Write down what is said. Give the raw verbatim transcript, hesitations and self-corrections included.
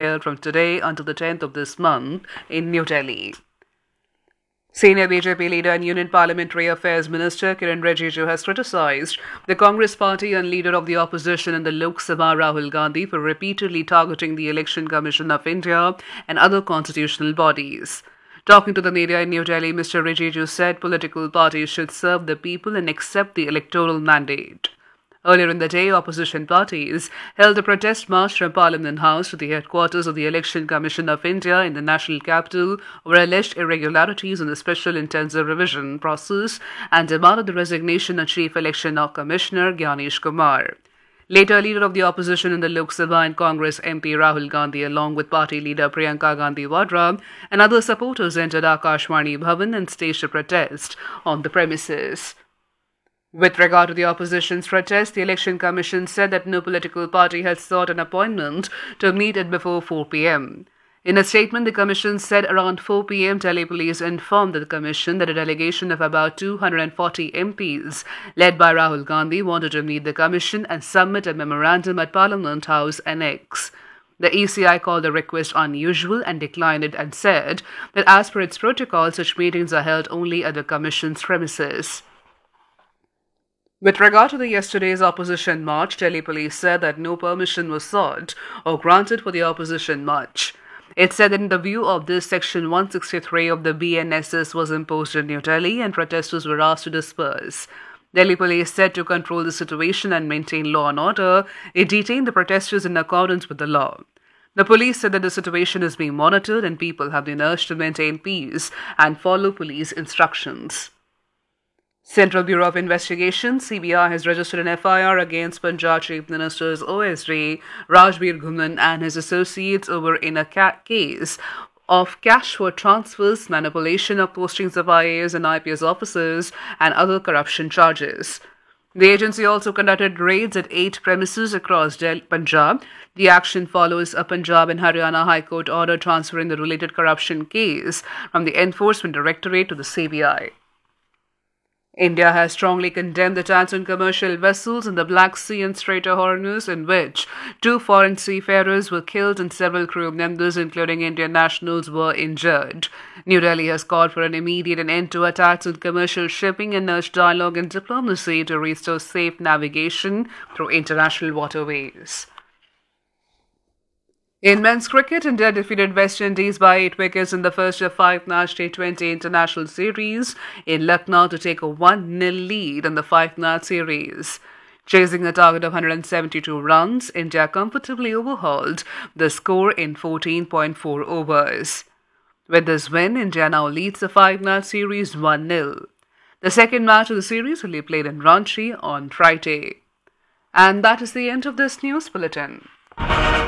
held from today until the tenth of this month in New Delhi. Senior B J P leader and Union Parliamentary Affairs Minister Kiren Rijiju has criticized the Congress party and leader of the opposition in the Lok Sabha Rahul Gandhi for repeatedly targeting the Election Commission of India and other constitutional bodies. Talking to the media in New Delhi, Mister Rijiju said political parties should serve the people and accept the electoral mandate. Earlier in the day, opposition parties held a protest march from Parliament House to the headquarters of the Election Commission of India in the national capital over alleged irregularities in the Special Intensive Revision process and demanded the resignation of Chief Election Commissioner Gyanesh Kumar. Later, leader of the opposition in the Lok Sabha and Congress M P Rahul Gandhi, along with party leader Priyanka Gandhi Vadra and other supporters, entered Akashvani Bhavan and staged a protest on the premises. With regard to the opposition's protest, the Election Commission said that no political party had sought an appointment to meet it before four p.m. In a statement, the Commission said around four p.m. Delhi Police informed the Commission that a delegation of about two hundred forty M Ps, led by Rahul Gandhi, wanted to meet the Commission and submit a memorandum at Parliament House Annex. The E C I called the request unusual and declined it and said that as per its protocol, such meetings are held only at the Commission's premises. With regard to the yesterday's opposition march, Delhi Police said that no permission was sought or granted for the opposition march. It said that in the view of this, Section one sixty-three of the B N S S was imposed in New Delhi and protesters were asked to disperse. Delhi Police said to control the situation and maintain law and order, it detained the protesters in accordance with the law. The police said that the situation is being monitored and people have been urged to maintain peace and follow police instructions. Central Bureau of Investigation (C B I) has registered an F I R against Punjab Chief Minister's O S D Rajbir Ghumman and his associates over in a ca- case of cash for transfers, manipulation of postings of I A S and I P S officers, and other corruption charges. The agency also conducted raids at eight premises across Delhi, Punjab. The action follows a Punjab and Haryana High Court order transferring the related corruption case from the Enforcement Directorate to the C B I. India has strongly condemned the attacks on commercial vessels in the Black Sea and Strait of Hormuz, in which two foreign seafarers were killed and several crew members, including Indian nationals, were injured. New Delhi has called for an immediate end to attacks on commercial shipping and urged dialogue and diplomacy to restore safe navigation through international waterways. In men's cricket, India defeated West Indies by eight wickets in the first of five-match T twenty international series in Lucknow to take a one nil lead in the five-match series. Chasing a target of one hundred seventy-two runs, India comfortably overhauled the score in fourteen point four overs. With this win, India now leads the five-match series one nil. The second match of the series will be played in Ranchi on Friday. And that is the end of this news bulletin.